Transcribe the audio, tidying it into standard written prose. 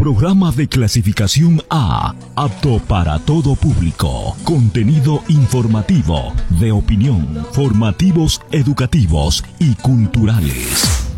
Programa de clasificación A, apto para todo público. Contenido informativo, de opinión, formativos, educativos y culturales.